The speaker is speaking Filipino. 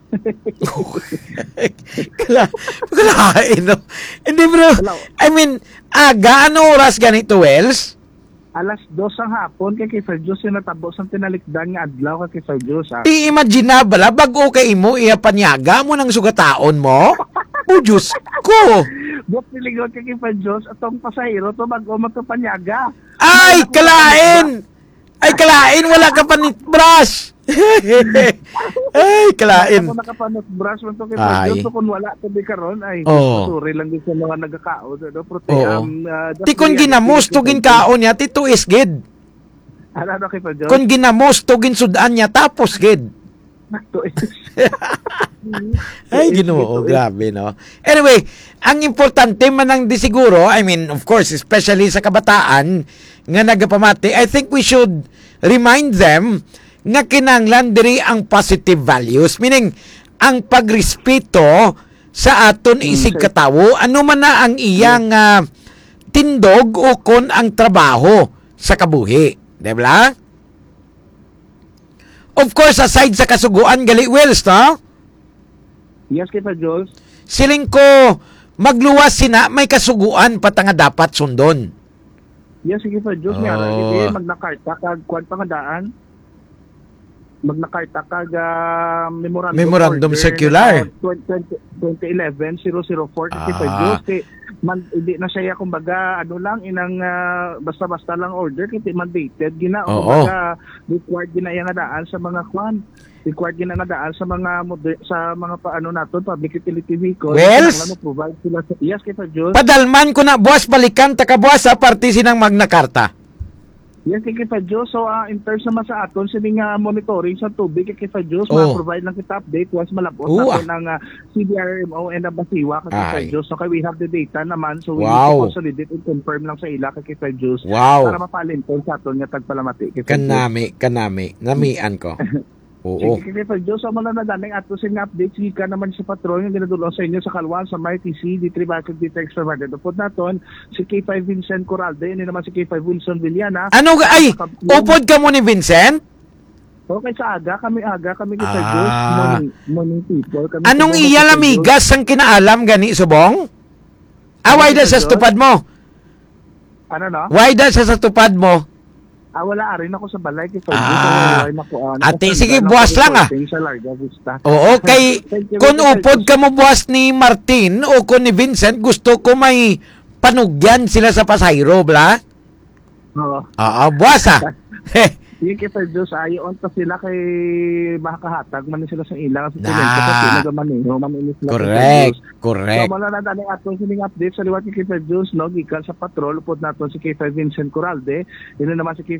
Kalain, no? Hindi, bro. Hello. I mean, aga, ano oras ganito, Wells? Alas 2 ang hapon kay Sir Diyos yung natabos ang tinalikdan nga adlaw kay Sir Diyos. I-imagine na bala, bago kay mo, panyaga mo ng sugataon mo? O, Diyos ko! Buk niligot kay Sir Diyos atong pasahero to bago mo to panyaga. Ay, kalain! Ay, kalain! Wala ka pa ni brush! Ay, kalain! Ako nakapanot brush mo to kay Ay. Sir Diyos. So, kung wala to di karon ay Oo. sorry lang din sa mga nagkakao. No? Oo. Ti kung ginamos to ginkaon niya, ti tuis gid. Ano kay Sir Diyos? Kung ginamos to ginsudan niya, tapos gid. Ay, Ginoo, grabe, no? Anyway, ang importante man ang di siguro, I mean, of course, especially sa kabataan nga nagapamati, I think we should remind them nga kinahanglan diri ang positive values, meaning ang pagrespeto sa aton isig katawo, ano man na ang iyang tindog o kon ang trabaho sa kabuhi, di ba? Of course, aside sa kasuguan, gali Wills, no? Yes, kay Sir Diyos. Siling ko, magluwas sina, may kasuguan pa nga dapat sundon. Yes, sige Sir Diyos. May aral. Hindi, magnakarta kag kwan pangadaan. Magnakarta kag Memorandum circular. 2011-004 kay Sir Diyos. Hindi na siya kumbaga ano lang inang basta-basta lang order kasi mandated gina kumbaga required gina yang daan sa mga kwan, required gina daan sa mga paano naton public utility vehicle. Wells, provide sila sa yes kay Sir Diyos. padalman ko na buwas balikan taka buwas sa parte sinang Magna Carta. Yes, kay Sir Diyos. So, in terms naman sa aton, sining monitoring sa tubig, kay Sir Diyos, ma-provide lang kita update once malabot natin ng CDRMO and ang Basiwa, kay Sir Diyos. So, we have the data naman. So, we need to consolidate and confirm lang sa ila, kay Sir Diyos. Para mapalintol sa aton, nga tagpalamati. Kanami. Namian ko. Oo. Sige, kay Sir Diyos. So, muna na daning ato sin update. Sige ka naman sa patron yung ginadulong sa inyo sa Kalwan, sa MyTC, D3 Bakit D3 Extravagant. Upod naton, si K5 Vincent Coralde, yun naman si K5 Wilson Villana. Ano, ay, upod ka mo ni Vincent? Okay, sa kami kay Sir Diyos. Morning people. Kami anong iya lamigas ang kinaalam gani, subong? Why da sa tupad mo? Ano no? Why da sa tupad mo? Wala rin ako sa balay kay Sir Diyos. Ate, sige, buwas lang Sa Larga Vista. Oo, kay kung upod ka mo buwas ni Martin o kung ni Vincent, gusto ko may panugyan sila sa pasayro, bla? Oo. Buwas Yung kay Sir Diyos, ayon pa sila kay makakahatag, man sila sa ilang sa tulad kasi nagamaneho, maninis sila. Correct. So, mula na dali aton sining update sa liwat kay Sir Diyos, no, gikan sa patrol, upod naton si K5 Vincent Coralde, yun naman si